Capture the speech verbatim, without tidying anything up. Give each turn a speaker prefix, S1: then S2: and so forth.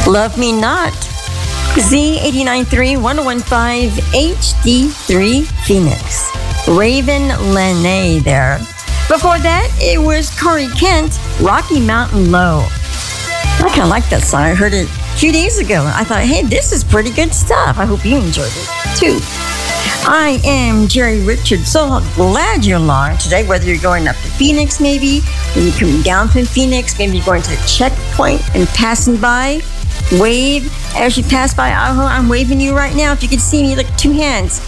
S1: Love Me Not. Z eighty-nine point three, ten fifteen H D three Phoenix. Raven Lene there. Before that, it was Corey Kent, Rocky Mountain Low. I kind of like that song. I heard it a few days ago. I thought, hey, this is pretty good stuff. I hope you enjoyed it too. I am Jerry Richards. So glad you're along today, whether you're going up to Phoenix maybe, when you're coming down from Phoenix, maybe you're going to a checkpoint and passing by. Wave as you pass by. I'm waving you right now. If you could see me, look, two hands.